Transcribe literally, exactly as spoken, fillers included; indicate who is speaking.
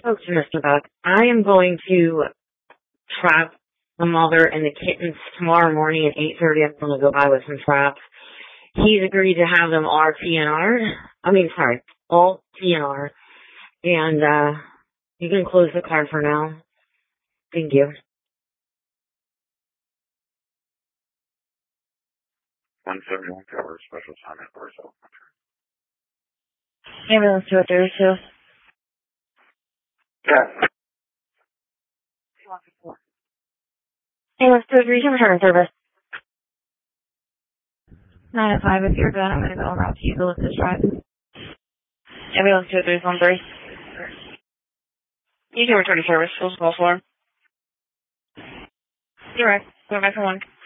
Speaker 1: spoke to Mister Buck. I am going to trap the mother and the kittens tomorrow morning at eight thirty. I'm going to go by with some traps. He's agreed to have them all T N R. I mean, sorry, all T N R. And, uh, you can close the car for now. Thank you.
Speaker 2: one seventy-one Tower, special assignment, Orso.
Speaker 1: Ambulance to a thirty-two.
Speaker 2: Yeah.
Speaker 1: Ambulance to a three-two, return service.
Speaker 3: nine oh five, if you're good, I'm going to go around to Eucalyptus Drive.
Speaker 1: Ambulance to a three one three. You can return to service. Full call for. You're right. Go back for one.